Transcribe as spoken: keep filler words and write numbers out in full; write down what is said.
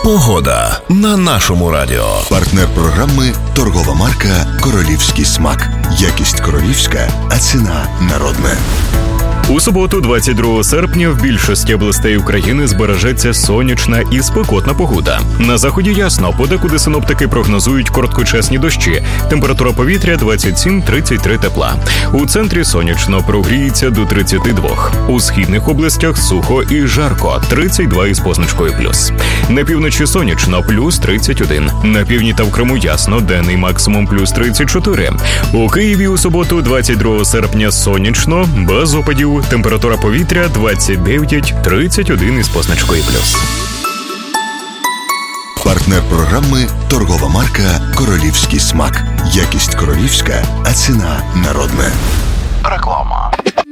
Погода на нашому радіо. Партнер програми – торгова марка «Королівський смак». Якість королівська, а ціна народна. У суботу, двадцять другого серпня, в більшості областей України збережеться сонячна і спекотна погода. На заході ясно, подекуди синоптики прогнозують короткочасні дощі. Температура повітря двадцять сім - тридцять три тепла. У центрі сонячно, прогріється до тридцяти двох. У східних областях сухо і жарко – тридцять два із позначкою плюс. На півночі сонячно – плюс тридцять один. На півдні та в Криму ясно, денний максимум плюс тридцять чотири. У Києві у суботу, двадцять другого серпня, сонячно, без опадів. Температура повітря двадцять дев'ять - тридцять один із позначкою плюс. Партнер програми – торгова марка «Королівський смак». Якість королівська, а ціна народна. Реклама.